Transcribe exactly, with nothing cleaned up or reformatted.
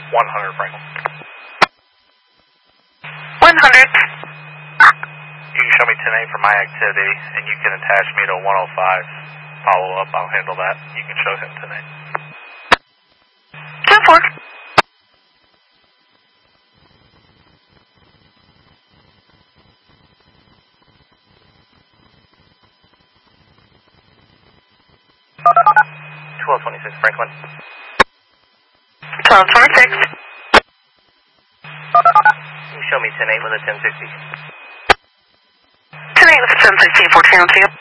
one hundred Franklin. one hundred. You can show me ten eight for my activity, and you can attach me to one oh five. Follow up, I'll handle that. You can show him ten eight. ten four. twelve twenty-six Franklin. twelve twenty-six. You can show me ten eight with a ten sixty. ten eight with a ten sixty, fourteen oh two.